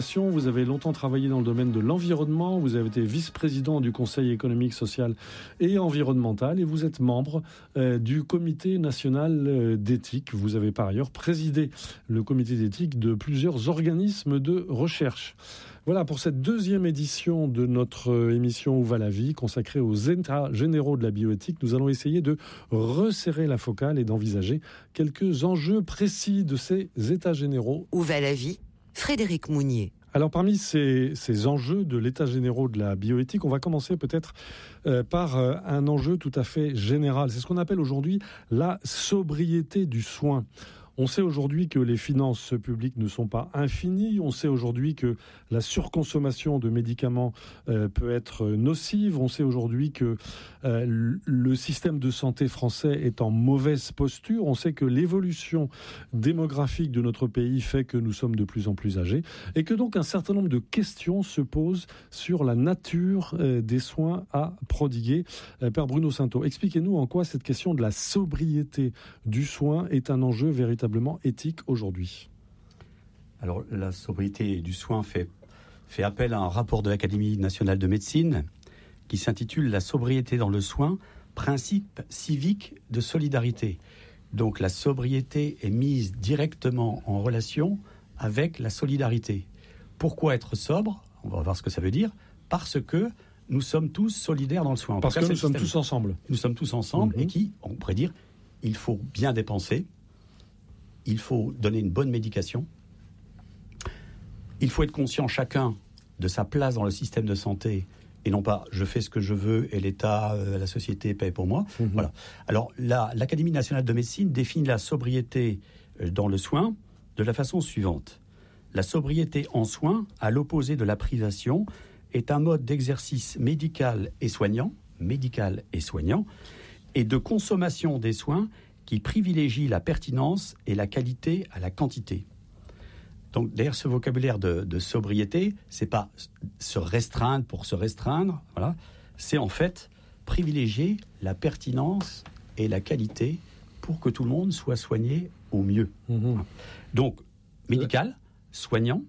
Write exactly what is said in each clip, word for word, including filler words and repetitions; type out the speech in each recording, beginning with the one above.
Vous avez longtemps travaillé dans le domaine de l'environnement, vous avez été vice-président du Conseil économique, social et environnemental et vous êtes membre euh, du Comité national euh, d'éthique. Vous avez par ailleurs présidé le comité d'éthique de plusieurs organismes de recherche. Voilà pour cette deuxième édition de notre émission Où va la vie, consacrée aux états généraux de la bioéthique. Nous allons essayer de resserrer la focale et d'envisager quelques enjeux précis de ces états généraux. Où va la vie ? Frédéric Mounier. Alors parmi ces, ces enjeux de l'état généraux de la bioéthique, on va commencer peut-être euh, par euh, un enjeu tout à fait général. C'est ce qu'on appelle aujourd'hui la sobriété du soin. On sait aujourd'hui que les finances publiques ne sont pas infinies. On sait aujourd'hui que la surconsommation de médicaments euh, peut être nocive. On sait aujourd'hui que euh, le système de santé français est en mauvaise posture. On sait que l'évolution démographique de notre pays fait que nous sommes de plus en plus âgés et que donc un certain nombre de questions se posent sur la nature euh, des soins à prodiguer. Euh, Père Bruno Sainteau, expliquez-nous en quoi cette question de la sobriété du soin est un enjeu véritablement éthique aujourd'hui. Alors, la sobriété du soin fait, fait appel à un rapport de l'Académie nationale de médecine qui s'intitule « La sobriété dans le soin, principe civique de solidarité ». Donc, la sobriété est mise directement en relation avec la solidarité. Pourquoi être sobre ? On va voir ce que ça veut dire. Parce que nous sommes tous solidaires dans le soin. En Parce tout cas, que nous sommes système. tous ensemble. Nous sommes tous ensemble mmh. et qui, on pourrait dire, il faut bien dépenser. Il faut donner une bonne médication. Il faut être conscient chacun de sa place dans le système de santé et non pas je fais ce que je veux et l'État, euh, la société paye pour moi. Mmh. Voilà. Alors la, l'Académie nationale de médecine définit la sobriété dans le soin de la façon suivante. La sobriété en soins, à l'opposé de la privation, est un mode d'exercice médical et soignant, médical et soignant, et de consommation des soins qui privilégie la pertinence et la qualité à la quantité. Donc, derrière ce vocabulaire de, de sobriété, c'est pas se restreindre pour se restreindre, voilà. C'est en fait privilégier la pertinence et la qualité pour que tout le monde soit soigné au mieux. Mmh. Donc, médical, soignant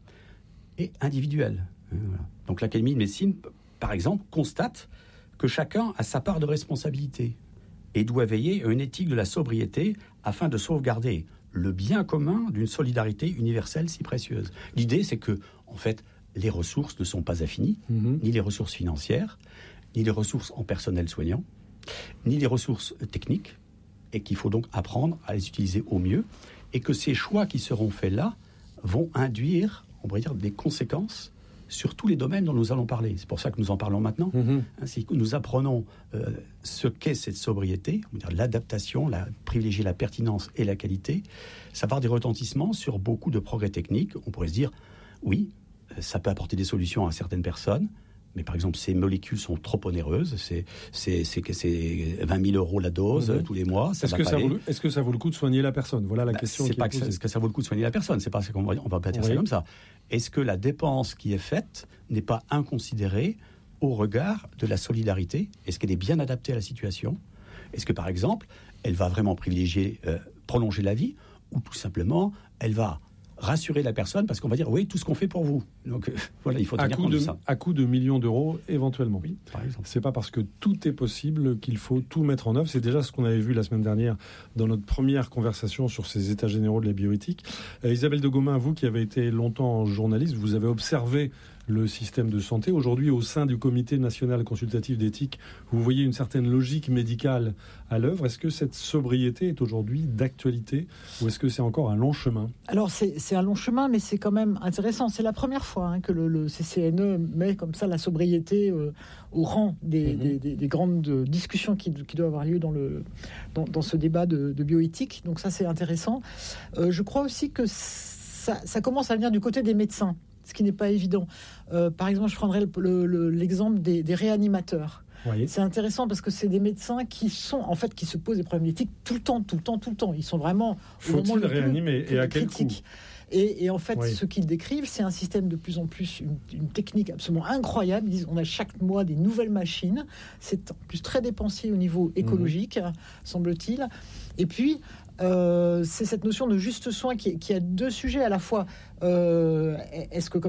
et individuel. Voilà. Donc, l'Académie de médecine, par exemple, constate que chacun a sa part de responsabilité et doit veiller à une éthique de la sobriété afin de sauvegarder le bien commun d'une solidarité universelle si précieuse. L'idée, c'est que, en fait, les ressources ne sont pas infinies, mmh. ni les ressources financières, ni les ressources en personnel soignant, ni les ressources techniques, et qu'il faut donc apprendre à les utiliser au mieux, et que ces choix qui seront faits là vont induire, on pourrait dire, des conséquences sur tous les domaines dont nous allons parler. C'est pour ça que nous en parlons maintenant. Mmh. Ainsi que nous apprenons euh, ce qu'est cette sobriété, on va dire l'adaptation, la, privilégier la pertinence et la qualité. Ça va avoir des retentissements sur beaucoup de progrès techniques. On pourrait se dire, oui, ça peut apporter des solutions à certaines personnes, mais par exemple, ces molécules sont trop onéreuses. C'est, c'est, c'est, c'est vingt mille euros la dose mmh. tous les mois. Ça est-ce, que ça vaut, est-ce que ça vaut le coup de soigner la personne ? Voilà la bah, question c'est qui pas est posée. Est-ce que ça vaut le coup de soigner la personne ? C'est pas ce qu'on va, on va pas dire oui. ça comme ça. Est-ce que la dépense qui est faite n'est pas inconsidérée au regard de la solidarité ? Est-ce qu'elle est bien adaptée à la situation ? Est-ce que, par exemple, elle va vraiment privilégier, euh, prolonger la vie ? Ou tout simplement, elle va rassurer la personne parce qu'on va dire oui, tout ce qu'on fait pour vous. Donc euh, voilà, il faut tenir compte de ça. À coût de millions d'euros éventuellement. Oui, par exemple. C'est pas parce que tout est possible qu'il faut tout mettre en œuvre. C'est déjà ce qu'on avait vu la semaine dernière dans notre première conversation sur ces états généraux de la bioéthique. Euh, Isabelle de Gomin, vous qui avez été longtemps journaliste, vous avez observé le système de santé. Aujourd'hui, au sein du Comité national consultatif d'éthique, vous voyez une certaine logique médicale à l'œuvre. Est-ce que cette sobriété est aujourd'hui d'actualité ou est-ce que c'est encore un long chemin ? Alors, c'est, c'est un long chemin, mais c'est quand même intéressant. C'est la première fois hein, que le, le C C N E met comme ça la sobriété euh, au rang des, mmh. des, des, des grandes discussions qui, qui doivent avoir lieu dans, le, dans, dans ce débat de, de bioéthique. Donc ça, c'est intéressant. Euh, je crois aussi que ça, ça commence à venir du côté des médecins, ce qui n'est pas évident. Euh, par exemple, je prendrais le, le, le, l'exemple des, des réanimateurs. Oui. C'est intéressant parce que c'est des médecins qui sont en fait qui se posent des problèmes éthiques tout le temps, tout le temps, tout le temps. Ils sont vraiment. Faut-il le réanimer et à quel coût ? Et, et en fait, oui. ce qu'ils décrivent, c'est un système de plus en plus, une, une technique absolument incroyable. Ils disent, on a chaque mois des nouvelles machines. C'est en plus très dépensier au niveau écologique, mmh. semble-t-il. Et puis, euh, c'est cette notion de juste soin qui, qui a deux sujets à la fois. Euh, est-ce que, comme